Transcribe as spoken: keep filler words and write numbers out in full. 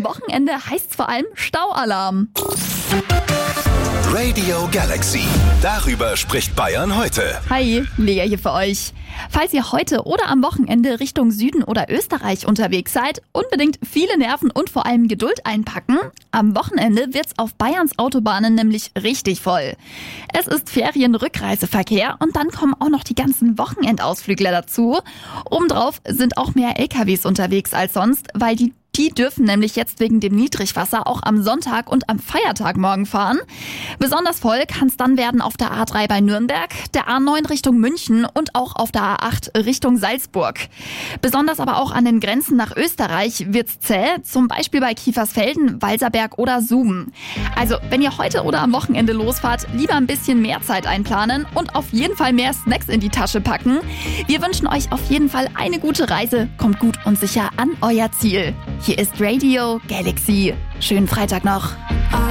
am Wochenende heißt's vor allem Staualarm. Radio Galaxy. Darüber spricht Bayern heute. Hi, Lea hier für euch. Falls ihr heute oder am Wochenende Richtung Süden oder Österreich unterwegs seid, unbedingt viele Nerven und vor allem Geduld einpacken. Am Wochenende wird's auf Bayerns Autobahnen nämlich richtig voll. Es ist Ferienrückreiseverkehr und dann kommen auch noch die ganzen Wochenendausflügler dazu. Obendrauf sind auch mehr L K Ws unterwegs als sonst, weil die Die dürfen nämlich jetzt wegen dem Niedrigwasser auch am Sonntag und am Feiertag morgen fahren. Besonders voll kann es dann werden auf der A drei bei Nürnberg, der A neun Richtung München und auch auf der A acht Richtung Salzburg. Besonders aber auch an den Grenzen nach Österreich wird's zäh, zum Beispiel bei Kiefersfelden, Walserberg oder Suben. Also wenn ihr heute oder am Wochenende losfahrt, lieber ein bisschen mehr Zeit einplanen und auf jeden Fall mehr Snacks in die Tasche packen. Wir wünschen euch auf jeden Fall eine gute Reise, kommt gut und sicher an euer Ziel. Hier ist Radio Galaxy. Schönen Freitag noch.